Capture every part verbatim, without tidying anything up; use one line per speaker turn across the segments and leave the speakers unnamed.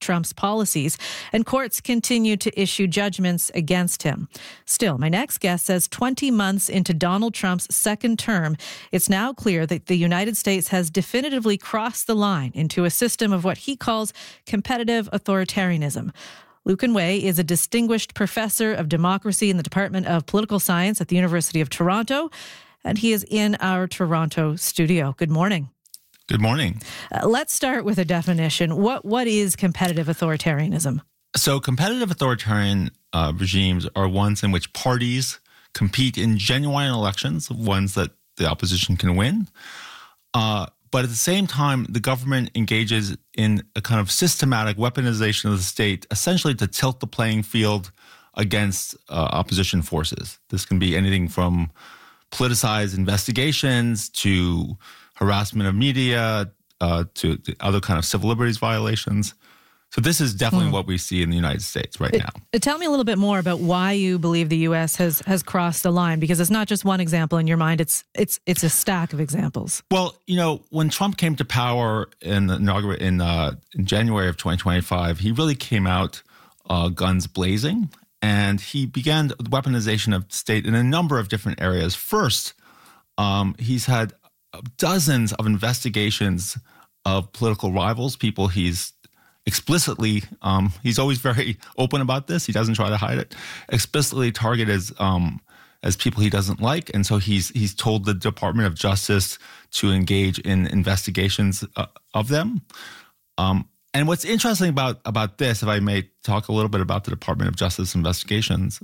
Trump's policies, and courts continue to issue judgments against him. Still, my next guest says twenty months into Donald Trump's second term, it's now clear that the United States has definitively crossed the line into a system of what he calls competitive authoritarianism. Lucan Way is a distinguished professor of democracy in the Department of Political Science at the University of Toronto, and he is in our Toronto studio. Good morning.
Good morning.
Uh, let's start with a definition. What What is competitive authoritarianism?
So competitive authoritarian uh, regimes are ones in which parties compete in genuine elections, ones that the opposition can win. Uh, but at the same time, the government engages in a kind of systematic weaponization of the state, essentially to tilt the playing field against uh, opposition forces. This can be anything from politicized investigations to harassment of media, uh, to, to other kind of civil liberties violations. So this is definitely mm. what we see in the United States right
it,
now.
It, tell me a little bit more about why you believe the U S has has crossed the line, because it's not just one example in your mind. It's it's it's a stack of examples.
Well, you know, when Trump came to power in the inaugural in, uh, in January of twenty twenty-five, he really came out uh, guns blazing, and he began the weaponization of state in a number of different areas. First, um, he's had dozens of investigations of political rivals, people he's explicitly, um, he's always very open about this. He doesn't try to hide it. Explicitly targeted as um, as people he doesn't like, and so he's he's told the Department of Justice to engage in investigations uh, of them. Um, and what's interesting about about this, if I may talk a little bit about the Department of Justice investigations,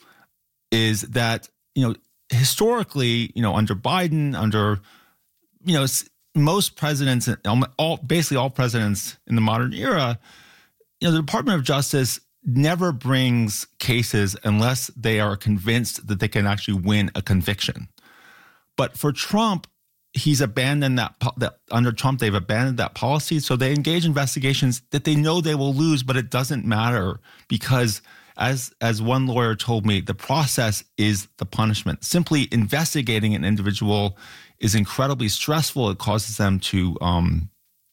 is that you know historically, you know under Biden, under you know. Most presidents, all basically all presidents in the modern era, you know, the Department of Justice never brings cases unless they are convinced that they can actually win a conviction. But for Trump, he's abandoned that, that under Trump, they've abandoned that policy. So they engage investigations that they know they will lose, but it doesn't matter because as as one lawyer told me, the process is the punishment. Simply investigating an individual is incredibly stressful. It causes them to um,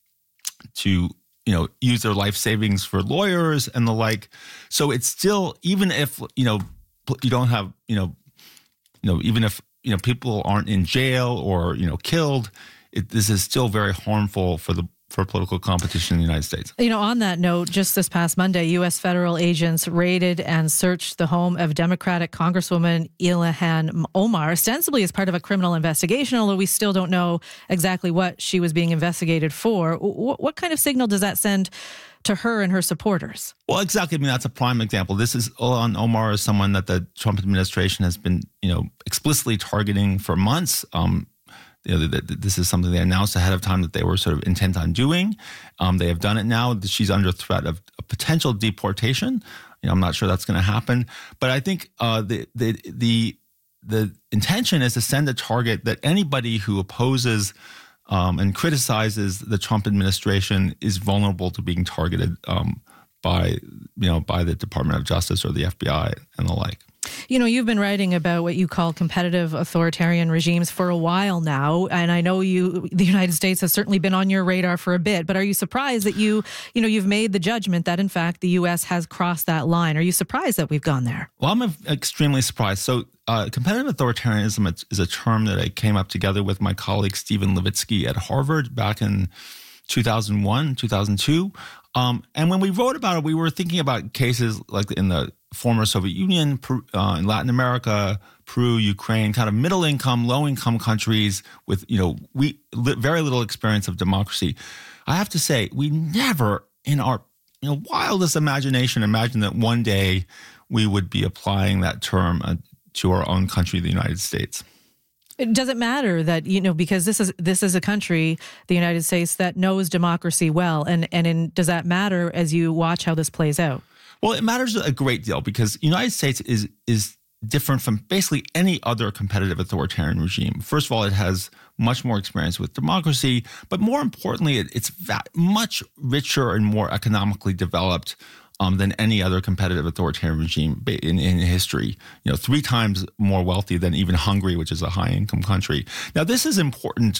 to you know use their life savings for lawyers and the like. So it's still, even if you know you don't have you know you know even if you know people aren't in jail or you know killed, it, this is still very harmful for the for political competition in the United States.
You know, on that note, just this past Monday, U S federal agents raided and searched the home of Democratic Congresswoman Ilhan Omar, ostensibly as part of a criminal investigation, although we still don't know exactly what she was being investigated for. What, what kind of signal does that send to her and her supporters?
Well, exactly. I mean, that's a prime example. This is Ilhan Omar is someone that the Trump administration has been, you know, explicitly targeting for months. Um, You know, this is something they announced ahead of time that they were sort of intent on doing. Um, they have done it now. She's under threat of a potential deportation. You know, I'm not sure that's going to happen. But I think uh, the the the the intention is to send a target that anybody who opposes um, and criticizes the Trump administration is vulnerable to being targeted um, by you know by the Department of Justice or the F B I and the like.
You know, you've been writing about what you call competitive authoritarian regimes for a while now, and I know you, the United States has certainly been on your radar for a bit, but are you surprised that you, you know, you've made the judgment that in fact the U S has crossed that line? Are you surprised that we've gone there?
Well, I'm extremely surprised. So uh, competitive authoritarianism is a term that I came up together with my colleague Stephen Levitsky at Harvard back in two thousand one, two thousand two. Um, and when we wrote about it, we were thinking about cases like in the former Soviet Union, uh, in Latin America, Peru, Ukraine, kind of middle-income, low-income countries with, you know, we li- very little experience of democracy. I have to say, we never, in our you know wildest imagination, imagined that one day we would be applying that term uh, to our own country, the United States.
Does it matter that, you know, because this is this is a country, the United States, that knows democracy well, and and in, does that matter as you watch how this plays out?
Well, it matters a great deal because the United States is is different from basically any other competitive authoritarian regime. First of all, it has much more experience with democracy, but more importantly, it, it's va- much richer and more economically developed um, than any other competitive authoritarian regime in, in history. You know, three times more wealthy than even Hungary, which is a high-income country. Now, this is important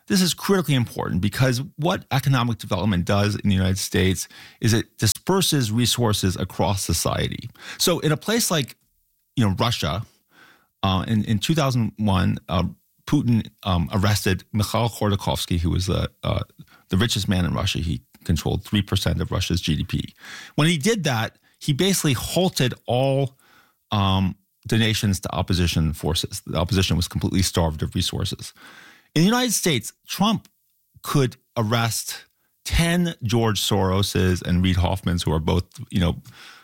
this is critically important because what economic development does in the United States is it disperses resources across society. So in a place like, you know, Russia, uh, in, in two thousand one, uh, Putin um, arrested Mikhail Khodorkovsky, who was the, uh, the richest man in Russia. He controlled three percent of Russia's G D P. When he did that, he basically halted all um, donations to opposition forces. The opposition was completely starved of resources. In the United States, Trump could arrest ten George Soroses and Reid Hoffmans, who are both, you know,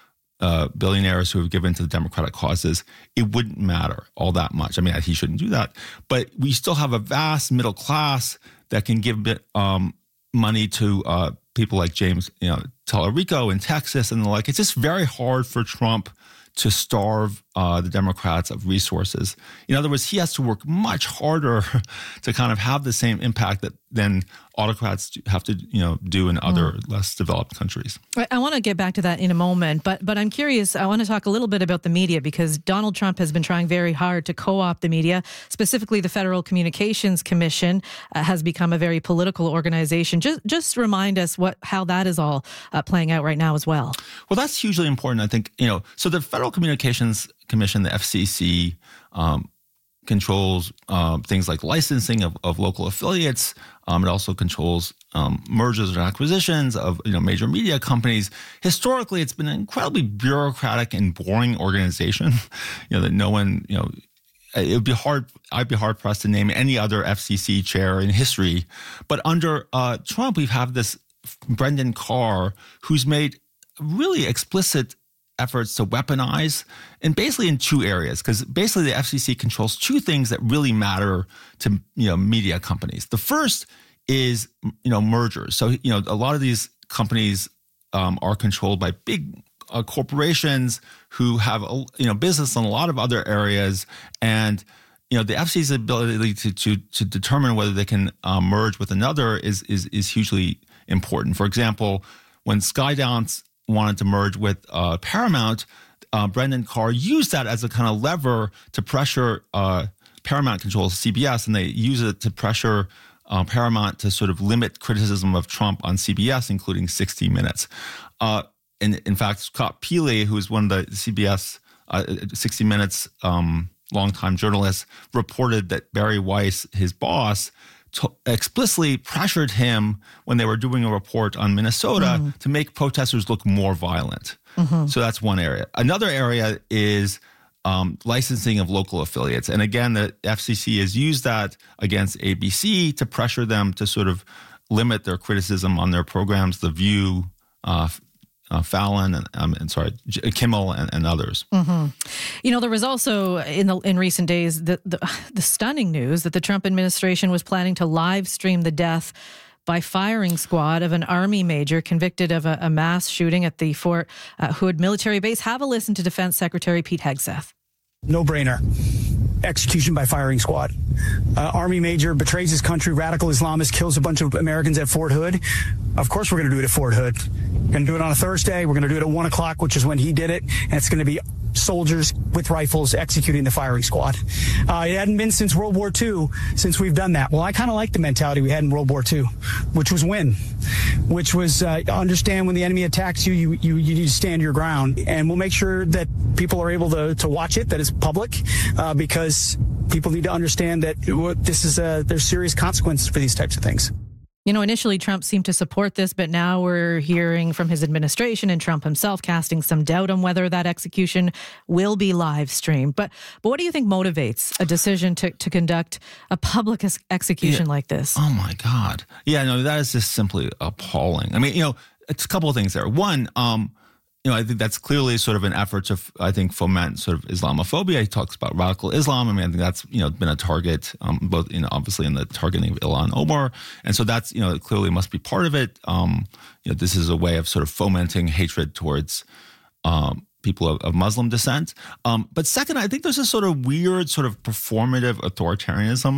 uh, billionaires who have given to the Democratic causes. It wouldn't matter all that much. I mean, he shouldn't do that. But we still have a vast middle class that can give um, money to uh, people like James, you know, Tallarico in Texas and the like. It's just very hard for Trump to starve uh, the Democrats of resources. In other words, he has to work much harder to kind of have the same impact that than autocrats have to, you know, do in other mm. less developed countries.
I want to get back to that in a moment, but but I'm curious. I want to talk a little bit about the media because Donald Trump has been trying very hard to co-opt the media. Specifically, the Federal Communications Commission uh, has become a very political organization. Just just remind us what how that is all uh, playing out right now as well.
Well, that's hugely important. I think, you know, so the Federal Communications Commission, the F C C, um, controls uh, things like licensing of, of local affiliates. Um, it also controls um, mergers and acquisitions of, you know, major media companies. Historically, it's been an incredibly bureaucratic and boring organization. You know that no one, you know, it would be hard. I'd be hard pressed to name any other F C C chair in history. But under uh, Trump, we have this Brendan Carr who's made really explicit efforts to weaponize, and basically in two areas, because basically the F C C controls two things that really matter to, you know, media companies. The first is, you know, mergers. So, you know, a lot of these companies um, are controlled by big uh, corporations who have, a, you know, business in a lot of other areas, and you know, the F C C's ability to to to determine whether they can uh, merge with another is is is hugely important. For example, when Skydance wanted to merge with uh, Paramount, uh, Brendan Carr used that as a kind of lever to pressure uh, Paramount controls C B S, and they use it to pressure uh, Paramount to sort of limit criticism of Trump on C B S, including sixty minutes. Uh, and in fact, Scott Peely, who is one of the C B S uh, sixty minutes um, longtime journalists, reported that Barry Weiss, his boss, To explicitly pressured him when they were doing a report on Minnesota mm-hmm. to make protesters look more violent. Mm-hmm. So that's one area. Another area is um, licensing of local affiliates. And again, the F C C has used that against A B C to pressure them to sort of limit their criticism on their programs, The View, uh, Uh, Fallon and, um, and sorry, Kimmel and, and others.
Mm-hmm. You know, there was also in the in recent days the, the the stunning news that the Trump administration was planning to live stream the death by firing squad of an Army major convicted of a, a mass shooting at the Fort uh, Hood military base. Have a listen to Defense Secretary Pete Hegseth.
No brainer. Execution by firing squad. Uh, Army major betrays his country, radical Islamist, kills a bunch of Americans at Fort Hood. Of course we're going to do it at Fort Hood. We're going to do it on a Thursday. We're going to do it at one o'clock, which is when he did it. And it's going to be soldiers with rifles executing the firing squad. Uh, it hadn't been since World War Two since we've done that. Well, I kind of like the mentality we had in World War Two, which was win, which was uh, understand when the enemy attacks you, you, you, you need to stand your ground. And we'll make sure that people are able to, to watch it, that it's public, uh, because people need to understand that this is a, there's serious consequences for these types of things.
You know, initially Trump seemed to support this, but now we're hearing from his administration and Trump himself casting some doubt on whether that execution will be live streamed. But but what do you think motivates a decision to, to conduct a public ex- execution yeah. like this?
Oh, my God. Yeah, no, that is just simply appalling. I mean, you know, it's a couple of things there. One, um, you know, I think that's clearly sort of an effort to, I think, foment sort of Islamophobia. He talks about radical Islam. I mean, I think that's, you know, been a target, um, both, you know, obviously in the targeting of Ilhan Omar. And so that's, you know, it clearly must be part of it. Um, you know, this is a way of sort of fomenting hatred towards um, people of, of Muslim descent. Um, but second, I think there's a sort of weird sort of performative authoritarianism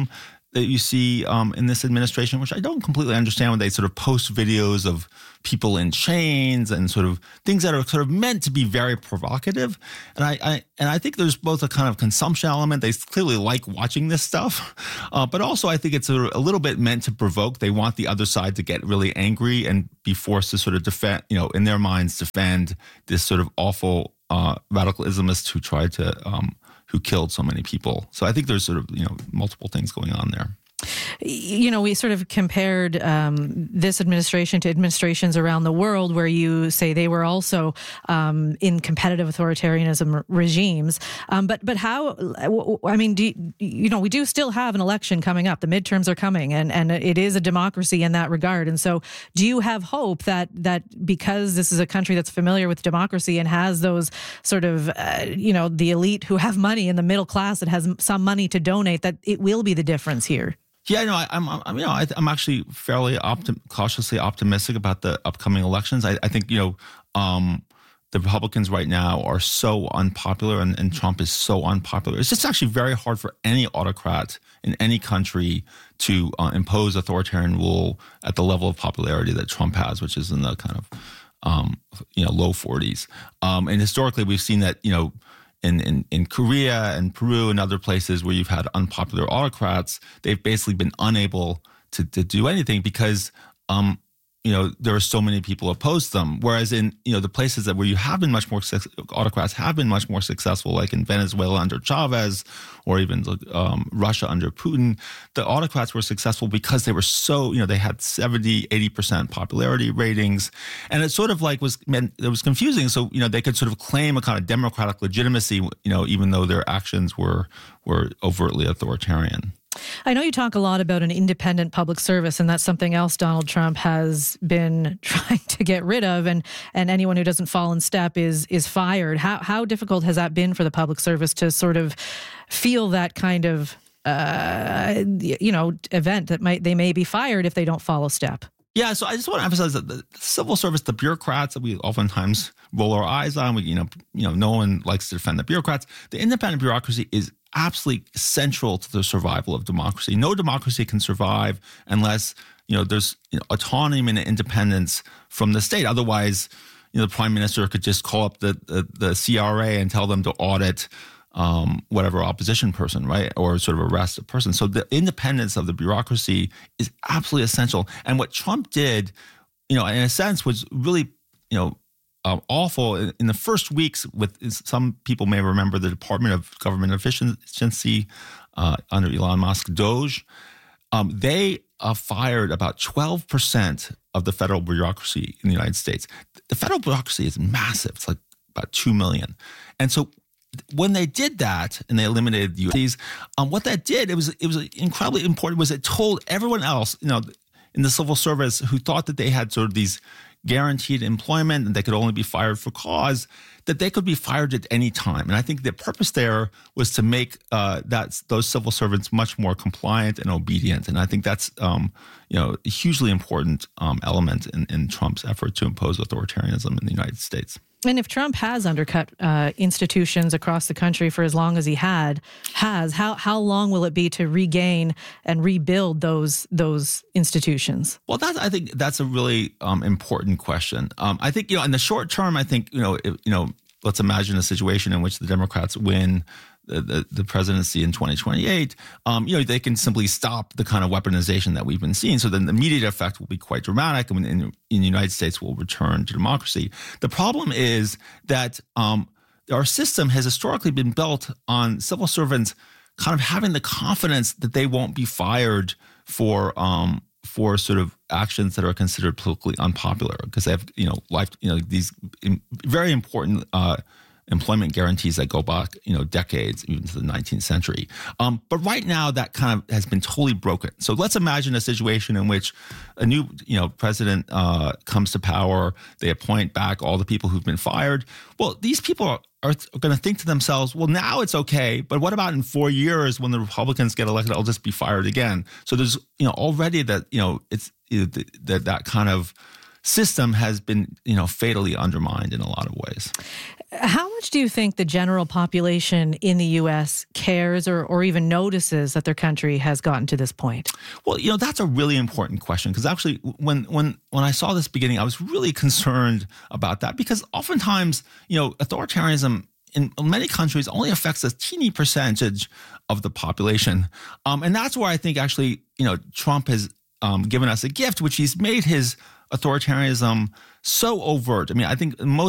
that you see um, in this administration, which I don't completely understand when they sort of post videos of people in chains and sort of things that are sort of meant to be very provocative. And I, I and I think there's both a kind of consumption element. They clearly like watching this stuff, uh, but also I think it's a, a little bit meant to provoke. They want the other side to get really angry and be forced to sort of defend, you know, in their minds, defend this sort of awful uh, radical Islamists who tried to um, who killed so many people. So I think there's sort of, you know, multiple things going on there.
You know, we sort of compared um, this administration to administrations around the world where you say they were also um, in competitive authoritarianism regimes. Um, but but how, I mean, do you, you know, we do still have an election coming up. The midterms are coming, and, and it is a democracy in that regard. And so do you have hope that that because this is a country that's familiar with democracy and has those sort of, uh, you know, the elite who have money and the middle class that has some money to donate, that it will be the difference here?
Yeah, no, I, I'm, I'm, you know, I, I'm actually fairly optim- cautiously optimistic about the upcoming elections. I, I think, you know, um, the Republicans right now are so unpopular, and, and Trump is so unpopular. It's just actually very hard for any autocrat in any country to uh, impose authoritarian rule at the level of popularity that Trump has, which is in the kind of, um, you know, low forties. Um, and historically, we've seen that, you know, In, in, in Korea and Peru and other places where you've had unpopular autocrats, they've basically been unable to, to do anything because, um, you know, there are so many people opposed to them. Whereas in, you know, the places that where you have been much more, autocrats have been much more successful, like in Venezuela under Chavez or even um, Russia under Putin, the autocrats were successful because they were so, you know, they had seventy, eighty percent popularity ratings. And it sort of like was, meant, it was confusing. So, you know, they could sort of claim a kind of democratic legitimacy, you know, even though their actions were were overtly authoritarian.
I know you talk a lot about an independent public service, and that's something else Donald Trump has been trying to get rid of, and, and anyone who doesn't fall in step is is fired. How how difficult has that been for the public service to sort of feel that kind of uh, you know event that might they may be fired if they don't follow step?
Yeah, so I just want to emphasize that the civil service, the bureaucrats that we oftentimes roll our eyes on, we you know you know no one likes to defend the bureaucrats. The independent bureaucracy is absolutely central to the survival of democracy. No democracy can survive unless, you know, there's you know, autonomy and independence from the state. Otherwise, you know, the prime minister could just call up the the, the C R A and tell them to audit um, whatever opposition person, right, or sort of arrest a person. So the independence of the bureaucracy is absolutely essential. And what Trump did, you know, in a sense, was really, you know, Uh, awful. In the first weeks, with some people may remember the Department of Government Efficiency uh, under Elon Musk, DOGE, um, they uh, fired about twelve percent of the federal bureaucracy in the United States. The federal bureaucracy is massive. It's like about two million. And so when they did that and they eliminated the U S, um, what that did, it was it was incredibly important, was it told everyone else, you know, in the civil service who thought that they had sort of these guaranteed employment and they could only be fired for cause, that they could be fired at any time. And I think the purpose there was to make uh, that those civil servants much more compliant and obedient. And I think that's um, you know a hugely important um, element in, in Trump's effort to impose authoritarianism in the United States.
And if Trump has undercut uh, institutions across the country for as long as he had has, how how long will it be to regain and rebuild those those institutions?
Well, that's I think that's a really um, important question. Um, I think you know in the short term, I think you know if, you know let's imagine a situation in which the Democrats win The, the, the presidency in twenty twenty-eight, um, you know, they can simply stop the kind of weaponization that we've been seeing. So then the immediate effect will be quite dramatic, and in, in the United States will return to democracy. The problem is that um, our system has historically been built on civil servants kind of having the confidence that they won't be fired for um, for sort of actions that are considered politically unpopular because they have, you know, life, you know, these very important uh employment guarantees that go back, you know, decades, even to the nineteenth century. Um, but right now, that kind of has been totally broken. So let's imagine a situation in which a new, you know, president uh, comes to power. They appoint back all the people who've been fired. Well, these people are, are going to think to themselves, well, now it's okay, but what about in four years when the Republicans get elected? I'll just be fired again. So there's, you know, already that, you know, it's you know, that that kind of system has been, you know, fatally undermined in a lot of ways.
How much do you think the general population in the U S cares or, or even notices that their country has gotten to this point?
Well, you know, that's a really important question because actually when when when I saw this beginning, I was really concerned about that because oftentimes, you know, authoritarianism in many countries only affects a teeny percentage of the population. Um, and that's where I think actually, you know, Trump has um, given us a gift, which he's made his authoritarianism so overt. I mean, I think most